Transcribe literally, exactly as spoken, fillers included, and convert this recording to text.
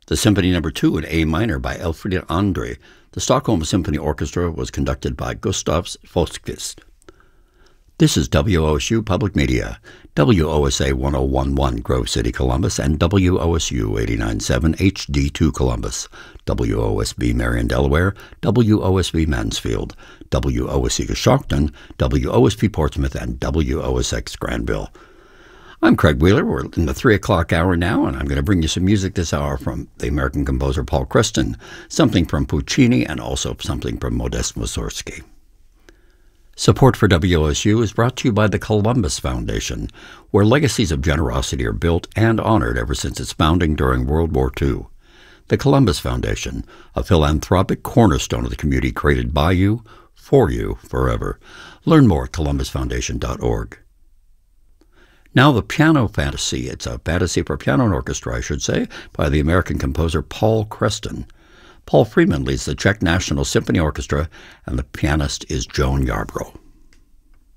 The Symphony Number two in A minor by Elfriede Andre. The Stockholm Symphony Orchestra was conducted by Gustav Forsqvist. This is W O S U Public Media, W O S A one oh one point one Grove City, Columbus, and W O S U eighty-nine point seven H D two Columbus, W O S B Marion, Delaware, W O S B Mansfield, W O S E Coshocton, W O S P Portsmouth, and W O S X Granville. I'm Craig Wheeler. We're in the three o'clock hour now, and I'm going to bring you some music this hour from the American composer Paul Creston, something from Puccini, and also something from Modest Mussorgsky. Support for W O S U is brought to you by the Columbus Foundation, where legacies of generosity are built and honored ever since its founding during World War Two. The Columbus Foundation, a philanthropic cornerstone of the community created by you, for you, forever. Learn more at columbus foundation dot org. Now the Piano Fantasy. It's a fantasy for piano and orchestra, I should say, by the American composer Paul Creston. Paul Freeman leads the Czech National Symphony Orchestra, and the pianist is Joan Yarbrough.